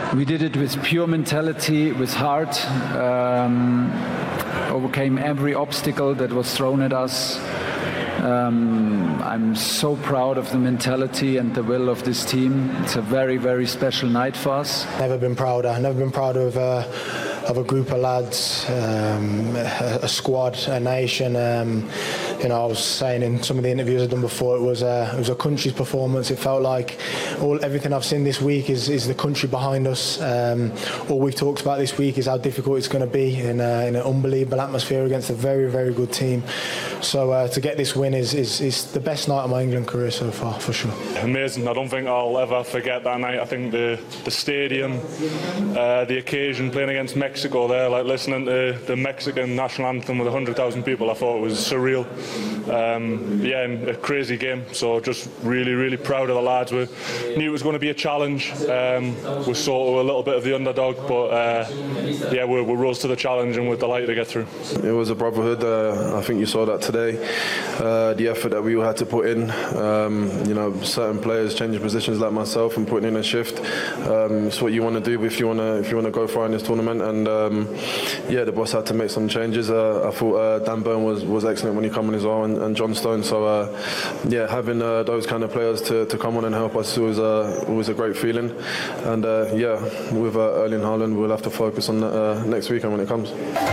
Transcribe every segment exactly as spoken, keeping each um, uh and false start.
We did it with pure mentality, with heart, um, overcame every obstacle that was thrown at us. Um, I'm so proud of the mentality and the will of this team. It's a very, very special night for us. Never been prouder. Never been prouder of uh, of a group of lads, um, a, a squad, a nation. Um, you know, I was saying in some of the interviews I've done before, it was a, it was a country's performance. It felt like all everything I've seen this week is, is the country behind us. Um, all we've talked about this week is how difficult it's going to be in, a, in an unbelievable atmosphere against a very, very good team. So uh, to get this win is, is, is the best night of my England career so far, for sure. Amazing. I don't think I'll ever forget that night. I think the, the stadium, uh, the occasion, playing against Mexico there, like listening to the Mexican national anthem with one hundred thousand people, I thought it was surreal. Um, yeah, and a crazy game. So just really, really proud of the lads. We knew it was going to be a challenge. Um, we sort of a little bit of the underdog, but uh, yeah, we, we rose to the challenge and we're delighted to get through. It was a brotherhood. Uh, I think you saw that today. Uh, the effort that we all had to put in. Um, you know, certain players changing positions like myself and putting in a shift. Um, it's what you want to do if you want to if you want to go far in this tournament. And um, yeah, the boss had to make some changes. Uh, I thought uh, Dan Burn was, was excellent when he came on as well, and, and John Stone. So uh, yeah, having uh, those kind of players to, to come on and help us was uh, always a great feeling. And uh, yeah, with uh, Erling Haaland, we'll have to focus on that uh, next weekend when it comes.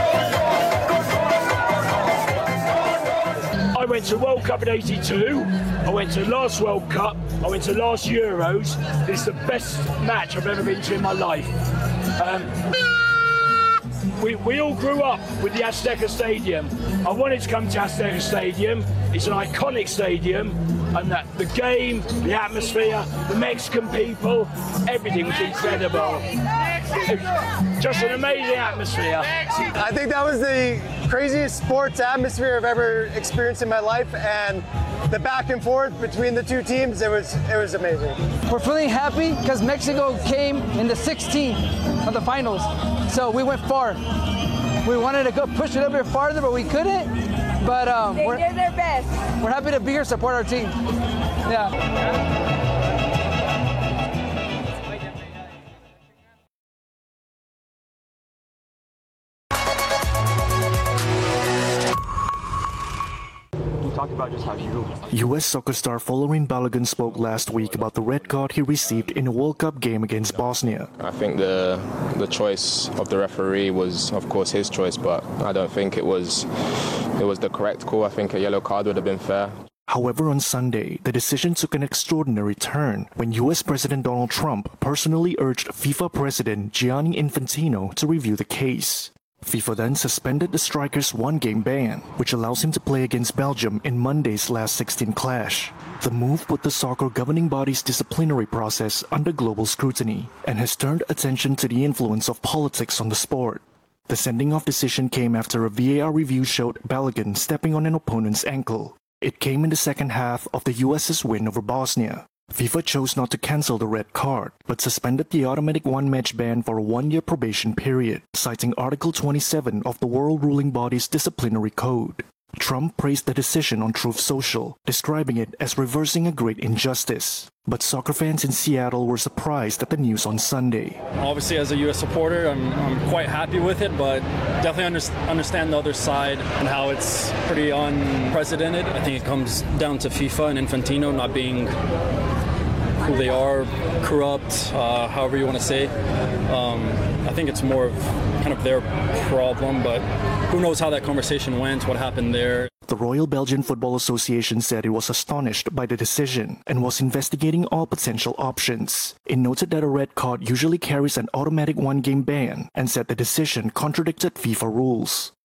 I went to World Cup in eighty-two, I went to last World Cup, I went to last Euros. This is the best match I've ever been to in my life. Um, we, we all grew up with the Azteca Stadium. I wanted to come to Azteca Stadium. It's an iconic stadium, and that the game, the atmosphere, the Mexican people, everything was incredible. Just an amazing atmosphere. I think that was the craziest sports atmosphere I've ever experienced in my life, and the back and forth between the two teams, it was it was amazing. We're feeling happy because Mexico came in the sixteenth of the finals, so we went far. We wanted to go push it a bit farther, but we couldn't. But um, they we're, did their best. We're happy to be here, support our team. Yeah. Talk about just how you... U S soccer star Folarin Balogun spoke last week about the red card he received in a World Cup game against Bosnia. I think the the choice of the referee was, of course, his choice, but I don't think it was it was the correct call. I think a yellow card would have been fair. However, on Sunday, the decision took an extraordinary turn when U S President Donald Trump personally urged FIFA President Gianni Infantino to review the case. FIFA then suspended the striker's one-game ban, which allows him to play against Belgium in Monday's last sixteen clash. The move put the soccer governing body's disciplinary process under global scrutiny and has turned attention to the influence of politics on the sport. The sending-off decision came after a V A R review showed Balogun stepping on an opponent's ankle. It came in the second half of the U S's win over Bosnia. FIFA chose not to cancel the red card, but suspended the automatic one-match ban for a one-year probation period, citing Article twenty-seven of the world ruling body's disciplinary code. Trump praised the decision on Truth Social, describing it as reversing a great injustice. But soccer fans in Seattle were surprised at the news on Sunday. Obviously, as a U S supporter, I'm, I'm quite happy with it, but definitely under, understand the other side and how it's pretty unprecedented. I think it comes down to FIFA and Infantino not being who they are, corrupt, uh, however you want to say. Um, I think it's more of kind of their problem, but who knows how that conversation went, what happened there. The Royal Belgian Football Association said it was astonished by the decision and was investigating all potential options. It noted that a red card usually carries an automatic one-game ban and said the decision contradicted FIFA rules.